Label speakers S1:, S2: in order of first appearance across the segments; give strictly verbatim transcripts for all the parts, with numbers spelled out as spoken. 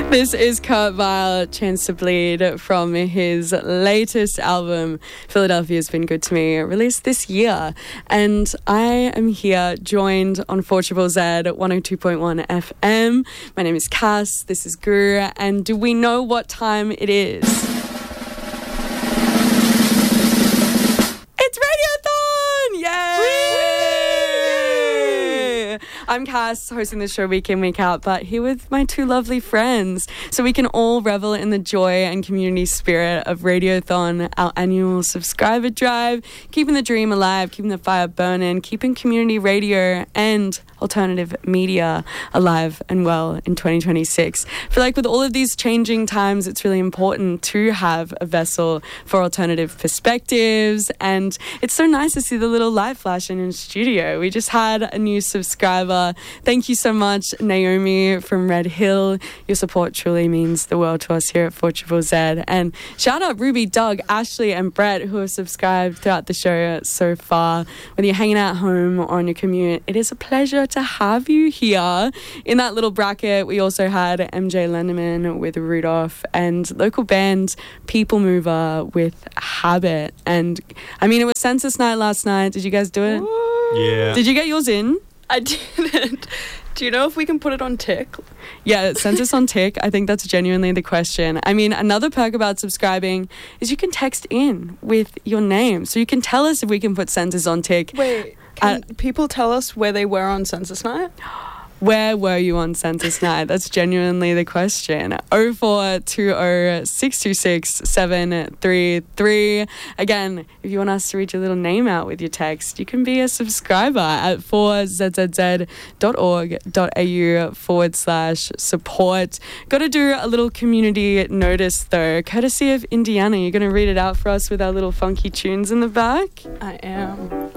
S1: This is Kurt Vile, Chance to Bleed, from his latest album, Philadelphia's Been Good to Me, released this year. And I am here joined on four Z Z one oh two point one F M. My name is Cass, this is Guru, and do we know what time it is? It's Radiothon! Yay! I'm Cass, hosting the show week in, week out, but here with my two lovely friends, so we can all revel in the joy and community spirit of Radiothon, our annual subscriber drive, keeping the dream alive, keeping the fire burning, keeping community radio and alternative media alive and well in twenty twenty-six. I feel like with all of these changing times, it's really important to have a vessel for alternative perspectives, and it's so nice to see the little light flashing in studio. We just had a new subscriber. Thank you so much, Naomi from Red Hill. Your support truly means the world to us here at four Z Z. And shout out Ruby, Doug, Ashley and Brett, who have subscribed throughout the show so far. Whether you're hanging out at home or on your commute, it is a pleasure to have you here. In that little bracket, we also had M J Lenderman with Rudolph and local band People Mover with Habit. And I mean, it was census night last night. Did you guys do it?
S2: Yeah.
S1: Did you get yours in?
S3: I didn't. Do you know if we can put it on tick?
S1: Yeah, census on tick. I think that's genuinely the question. I mean, another perk about subscribing is you can text in with your name. So you can tell us if we can put census on tick.
S3: Wait, can uh, people tell us where they were on census night?
S1: Where were you on census night? That's genuinely the question. oh four two oh, six two six, seven three three. Again, if you want us to read your little name out with your text, you can be a subscriber at four z z z dot org dot a u forward slash support. Got to do a little community notice though, courtesy of Indiana. You're going to read it out for us with our little funky tunes in the back?
S3: I am.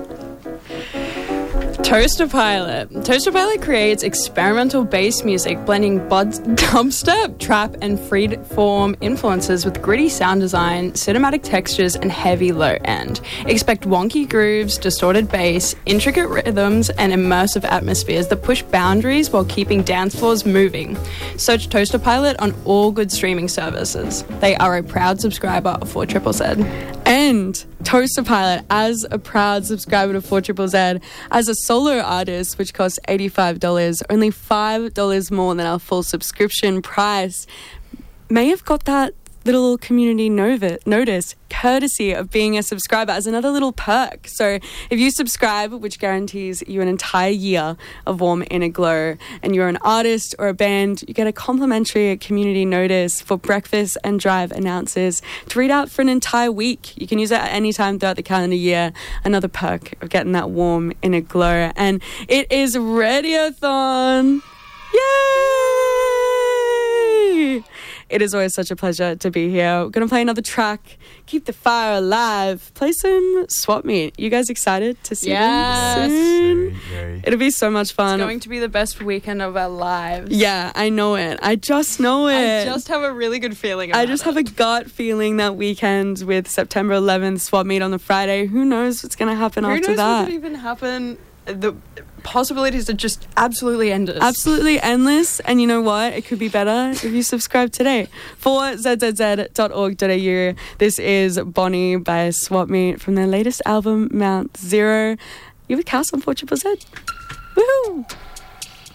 S3: Toaster Pilot. Toaster Pilot creates experimental bass music blending bud- dubstep, trap, and freeform influences with gritty sound design, cinematic textures, and heavy low end. Expect wonky grooves, distorted bass, intricate rhythms, and immersive atmospheres that push boundaries while keeping dance floors moving. Search Toaster Pilot on all good streaming services. They are a proud subscriber of four Z Z.
S1: And Toaster Pilot, as a proud subscriber to four Z Z, as a solo artist, which costs eighty-five dollars, only five dollars more than our full subscription price, may have got that little community novi- notice courtesy of being a subscriber as another little perk. So if you subscribe, which guarantees you an entire year of Warm Inner Glow, and you're an artist or a band, you get a complimentary community notice for breakfast and drive announcers to read out for an entire week. You can use it at any time throughout the calendar year. Another perk of getting that warm inner glow. And it is Radiothon. Yay! It is always such a pleasure to be here. We're going to play another track, keep the fire alive, play some Swap Meet. You guys excited to see
S3: yes.
S1: them soon?
S2: Very, very.
S1: It'll be so much fun.
S3: It's going to be the best weekend of our lives.
S1: Yeah, I know it. I just know it.
S3: I just have a really good feeling about
S1: I just
S3: it.
S1: have a gut feeling that weekend with September eleventh, Swap Meet on the Friday. Who knows what's going to happen
S3: Who
S1: after
S3: knows
S1: that?
S3: what could even happen? The possibilities are just absolutely endless.
S1: Absolutely endless. And you know what? It could be better if you subscribe today. four z z z dot org dot a u. This is Bonnie by Swap Meet from their latest album, Mount Zero. You're with Cass on four Z Z. Woohoo!